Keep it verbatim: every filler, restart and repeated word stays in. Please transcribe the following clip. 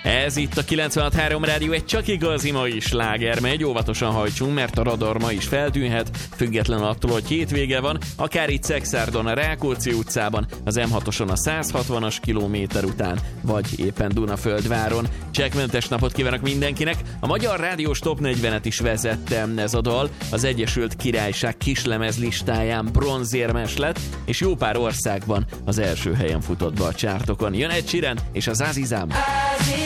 Ez itt a kilencvenhat három Rádió, egy csak igazi mai sláger megy, óvatosan hajtsunk, mert a radar ma is feltűnhet, független attól, hogy hétvége van, akár itt Szexárdon, a Rákóczi utcában, az em hatoson a száz hatvanas kilométer után, vagy éppen Dunaföldváron. Csekkmentes napot kívánok mindenkinek! A Magyar Rádiós Top negyvenet is vezette ez a dal, az Egyesült Királyság kislemez listáján bronzérmes lett, és jó pár országban az első helyen futott be a csártokon. Jön Ed Sheeran és az Azizam.